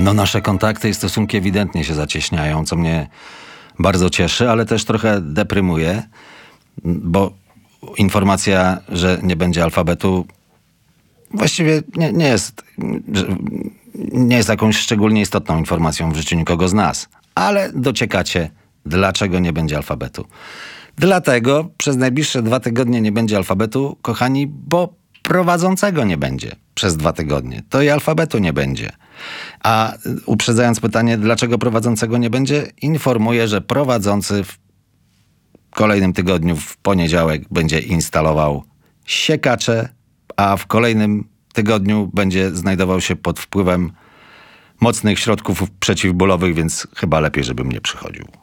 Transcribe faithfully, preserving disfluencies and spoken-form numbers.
No nasze kontakty i stosunki ewidentnie się zacieśniają, co mnie bardzo cieszy, ale też trochę deprymuje, bo informacja, że nie będzie alfabetu właściwie nie, nie jest nie jest jakąś szczególnie istotną informacją w życiu nikogo z nas. Ale dociekacie, dlaczego nie będzie alfabetu. Dlatego przez najbliższe dwa tygodnie nie będzie alfabetu, kochani, bo prowadzącego nie będzie przez dwa tygodnie. To i alfabetu nie będzie. A uprzedzając pytanie, dlaczego prowadzącego nie będzie, informuję, że prowadzący w kolejnym tygodniu, w poniedziałek, będzie instalował siekacze, a w kolejnym tygodniu będzie znajdował się pod wpływem mocnych środków przeciwbólowych, więc chyba lepiej, żebym nie przychodził.